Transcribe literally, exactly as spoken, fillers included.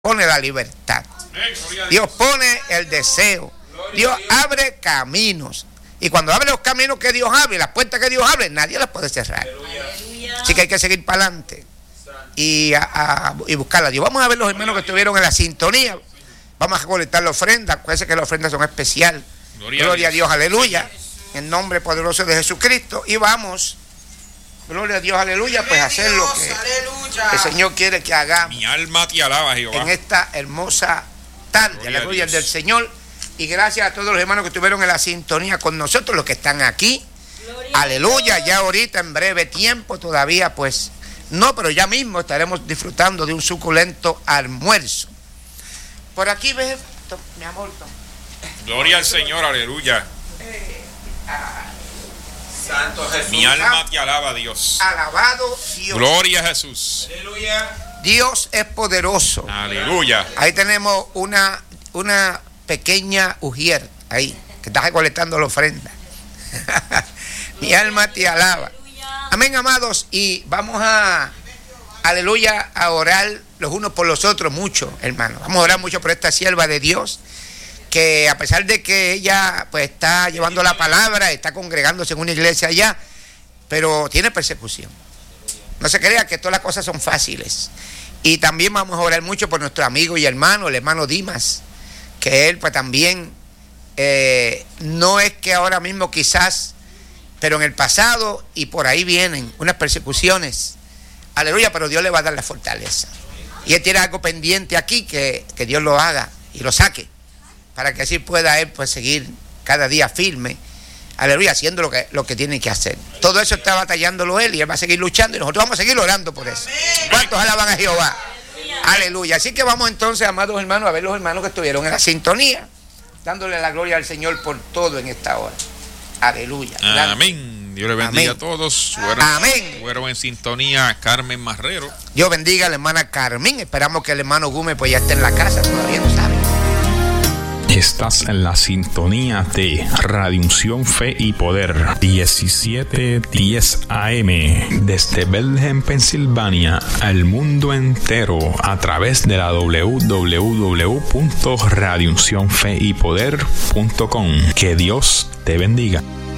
pone la libertad. Dios pone el deseo. Dios abre caminos. Y cuando abre los caminos que Dios abre, las puertas que Dios abre, nadie las puede cerrar. Así que hay que seguir para adelante y, a, a, y buscar a Dios. Vamos a ver los hermanos que estuvieron en la sintonía. Vamos a recolectar la ofrenda. Acuérdense que las ofrendas son especiales. Gloria, Gloria a Dios, Dios, aleluya. En nombre poderoso de Jesucristo. Y vamos, gloria a Dios, aleluya, pues a hacer lo que el Señor quiere que hagamos. Mi alma te alaba, Jehová. En esta hermosa tarde, gloria, aleluya, del Señor. Y gracias a todos los hermanos que estuvieron en la sintonía con nosotros, los que están aquí. Gloria, aleluya, ya ahorita en breve tiempo todavía, pues, no, pero ya mismo estaremos disfrutando de un suculento almuerzo. Por aquí ves, mi amor. Gloria al Señor, aleluya. Eh, ah, Santo Jesús. Mi alma te alaba, Dios. Alabado Dios. Gloria a Jesús. Aleluya. Dios es poderoso. Aleluya. Ahí tenemos una, una pequeña ujier ahí, que está recolectando la ofrenda. Mi alma te alaba. Amén, amados. Y vamos a, aleluya, a orar los unos por los otros mucho, hermano. Vamos a orar mucho por esta sierva de Dios, que a pesar de que ella pues está llevando la palabra, está congregándose en una iglesia allá, pero tiene persecución. No se crea que todas las cosas son fáciles. Y también vamos a orar mucho por nuestro amigo y hermano, el hermano Dimas, que él pues también eh, no es que ahora mismo quizás, pero en el pasado y por ahí vienen unas persecuciones. Aleluya, pero Dios le va a dar la fortaleza. Y él tiene algo pendiente aquí, que, que Dios lo haga y lo saque, para que así pueda él pues seguir cada día firme, aleluya, haciendo lo que, lo que tiene que hacer. Todo eso está batallándolo él y él va a seguir luchando y nosotros vamos a seguir orando por eso. ¿Cuántos alaban a Jehová? Aleluya. Así que vamos entonces, amados hermanos, a ver los hermanos que estuvieron en la sintonía, dándole la gloria al Señor por todo en esta hora. Aleluya. Amén. Dios le bendiga. Amén. A todos. Fueron, Amén. Fueron en sintonía Carmen Marrero. Dios bendiga a la hermana Carmen. Esperamos que el hermano Gómez pues ya esté en la casa, todavía no sabe. Estás en la sintonía de Radio Unción, Fe y Poder, diecisiete diez A M, desde Bethlehem, Pensilvania, al mundo entero, a través de la doble u doble u doble u punto radio unción fe y poder punto com. Que Dios te bendiga.